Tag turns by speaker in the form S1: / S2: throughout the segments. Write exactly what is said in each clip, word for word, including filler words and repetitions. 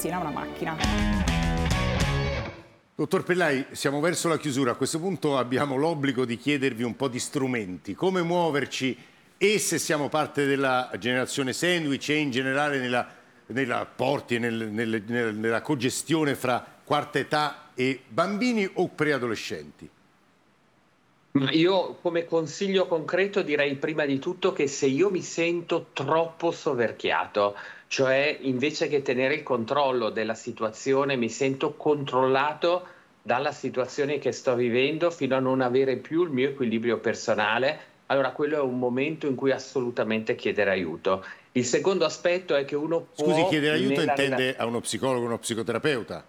S1: ragazzina una macchina.
S2: Dottor Pellai, siamo verso la chiusura. A questo punto abbiamo l'obbligo di chiedervi un po' di strumenti. Come muoverci e se siamo parte della generazione sandwich e in generale nella, nei rapporti e nel, nel, nel, nella cogestione fra quarta età e bambini o preadolescenti?
S3: Io come consiglio concreto direi prima di tutto che se io mi sento troppo soverchiato, cioè invece che tenere il controllo della situazione mi sento controllato dalla situazione che sto vivendo fino a non avere più il mio equilibrio personale, allora quello è un momento in cui assolutamente chiedere aiuto. Il secondo aspetto è che uno può...
S2: Scusi, chiedere aiuto
S3: nella
S2: intende
S3: rela-
S2: a uno psicologo, uno psicoterapeuta?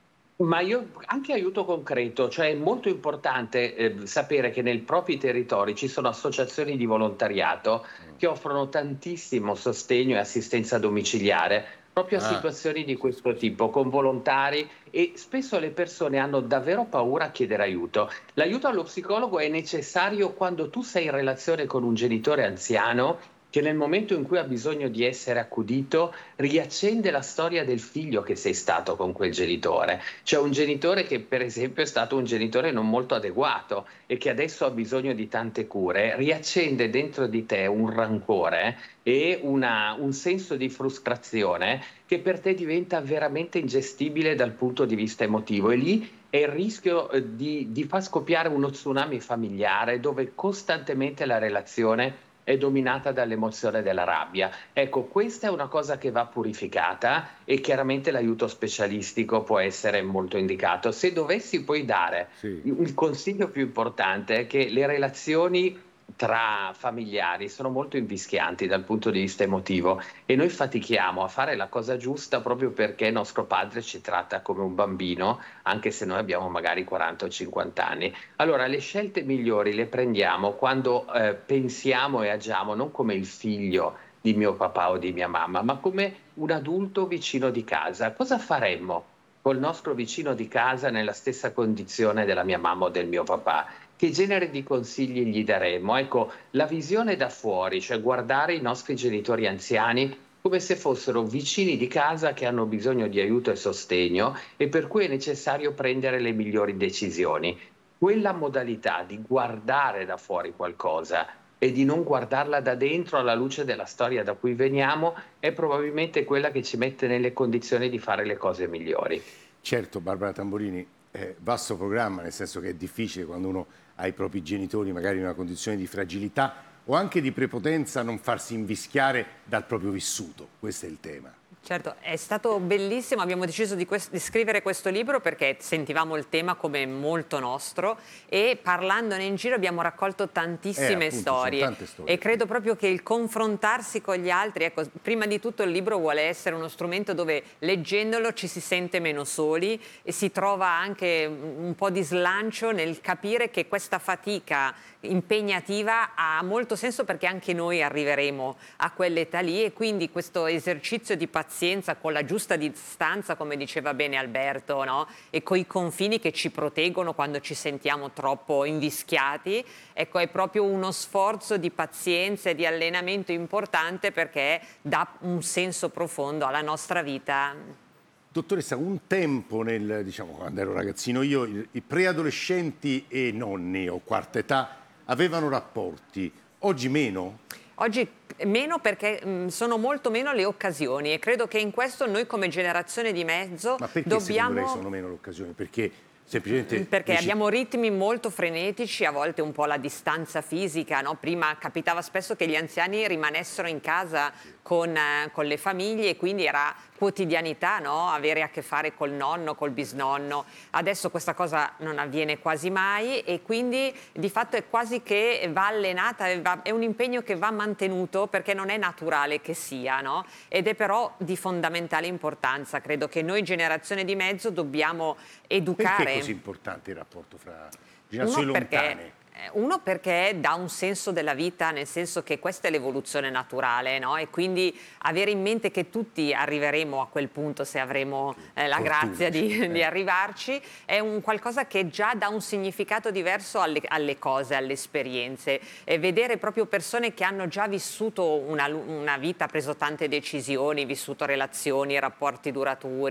S3: Ma io anche aiuto concreto, cioè è molto importante eh, sapere che nei propri territori ci sono associazioni di volontariato che offrono tantissimo sostegno e assistenza domiciliare proprio a
S2: Ah,
S3: situazioni di
S2: sì,
S3: questo
S2: scusi.
S3: tipo, con volontari, e spesso le persone hanno davvero paura a chiedere aiuto. L'aiuto allo psicologo è necessario quando tu sei in relazione con un genitore anziano che nel momento in cui ha bisogno di essere accudito riaccende la storia del figlio che sei stato con quel genitore. C'è un genitore che per esempio è stato un genitore non molto adeguato e che adesso ha bisogno di tante cure, riaccende dentro di te un rancore e una, un senso di frustrazione che per te diventa veramente ingestibile dal punto di vista emotivo, e lì è il rischio eh, di, di far scoppiare uno tsunami familiare dove costantemente la relazione è dominata dall'emozione della rabbia. Ecco, questa è una cosa che va purificata e chiaramente l'aiuto specialistico può essere molto indicato. Se dovessi poi dare
S2: Sì.
S3: il consiglio più importante è che le relazioni tra familiari sono molto invischianti dal punto di vista emotivo e noi fatichiamo a fare la cosa giusta proprio perché nostro padre ci tratta come un bambino, anche se noi abbiamo magari quaranta o cinquanta anni. Allora, le scelte migliori le prendiamo quando eh, pensiamo e agiamo non come il figlio di mio papà o di mia mamma, ma come un adulto vicino di casa. Cosa faremmo col nostro vicino di casa nella stessa condizione della mia mamma o del mio papà? Che genere di consigli gli daremmo? Ecco, la visione da fuori, cioè guardare i nostri genitori anziani come se fossero vicini di casa che hanno bisogno di aiuto e sostegno e per cui è necessario prendere le migliori decisioni. Quella modalità di guardare da fuori qualcosa e di non guardarla da dentro alla luce della storia da cui veniamo è probabilmente quella che ci mette nelle condizioni di fare le cose migliori.
S2: Certo, Barbara Tamburini, eh, vasto programma, nel senso che è difficile quando uno ha i propri genitori magari in una condizione di fragilità o anche di prepotenza non farsi invischiare dal proprio vissuto. Questo è il tema.
S4: Certo, è stato bellissimo, abbiamo deciso di, di scrivere questo libro perché sentivamo il tema come molto nostro e parlandone in giro abbiamo raccolto tantissime
S2: Eh, appunto,
S4: storie,
S2: sono tante storie,
S4: e credo
S2: sì.
S4: proprio che il confrontarsi con gli altri, ecco, prima di tutto il libro vuole essere uno strumento dove leggendolo ci si sente meno soli e si trova anche un po' di slancio nel capire che questa fatica impegnativa ha molto senso perché anche noi arriveremo a quell'età lì, e quindi questo esercizio di pazienza con la giusta distanza, come diceva bene Alberto, no? E coi confini che ci proteggono quando ci sentiamo troppo invischiati, ecco, è proprio uno sforzo di pazienza e di allenamento importante perché dà un senso profondo alla nostra vita.
S2: Dottoressa, un tempo, nel, diciamo, quando ero ragazzino io, i, i preadolescenti e nonni o quarta età avevano rapporti, oggi meno?
S4: Oggi meno perché mh, sono molto meno le occasioni, e credo che in questo noi come generazione di mezzo
S2: Ma perché
S4: dobbiamo...
S2: secondo lei sono meno le occasioni? Perché semplicemente...
S4: Perché
S2: dici...
S4: abbiamo ritmi molto frenetici, a volte un po' la distanza fisica, no? Prima capitava spesso che gli anziani rimanessero in casa con, eh, con le famiglie e quindi era quotidianità, no? Avere a che fare col nonno, col bisnonno. Adesso questa cosa non avviene quasi mai e quindi di fatto è quasi che va allenata, è, va, è un impegno che va mantenuto perché non è naturale che sia, no? Ed è però di fondamentale importanza. Credo che noi generazione di mezzo dobbiamo educare.
S2: Perché è così importante il rapporto fra generazioni
S4: Uno perché,
S2: lontane?
S4: uno perché dà un senso della vita, nel senso che questa è l'evoluzione naturale, no? E quindi avere in mente che tutti arriveremo a quel punto se avremo eh, la
S2: Fortuna,
S4: grazia di,
S2: eh.
S4: di arrivarci, è un qualcosa che già dà un significato diverso alle, alle cose, alle esperienze. E vedere proprio persone che hanno già vissuto una, una vita, preso tante decisioni, vissuto relazioni, rapporti duraturi,